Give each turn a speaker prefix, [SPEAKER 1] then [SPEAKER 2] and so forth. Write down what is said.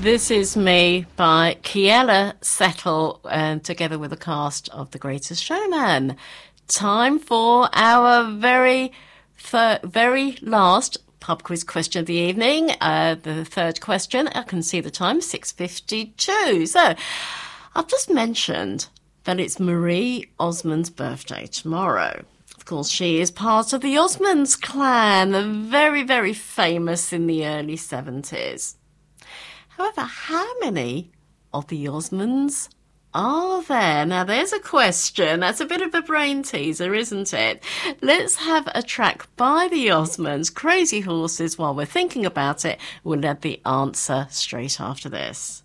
[SPEAKER 1] This Is Me by Keala Settle, together with the cast of The Greatest Showman. Time for our very last pub quiz question of the evening. The third question, I can see the time, 6:52. So, I've just mentioned that it's Marie Osmond's birthday tomorrow. Of course, she is part of the Osmonds clan, very, very famous in the early 70s. However, how many of the Osmonds are there? Now, there's a question. That's a bit of a brain teaser, isn't it? Let's have a track by the Osmonds, Crazy Horses, while we're thinking about it. We'll have the answer straight after this.